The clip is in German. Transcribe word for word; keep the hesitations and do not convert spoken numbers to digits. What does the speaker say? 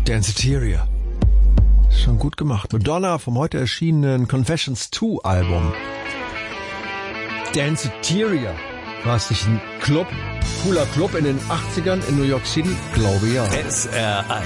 Danceteria. Schon gut gemacht. Madonna vom heute erschienenen Confessions zwei Album. Danceteria. War es nicht ein Club? Cooler Club in den achtzigern in New York City? Glaube ja. S R eins.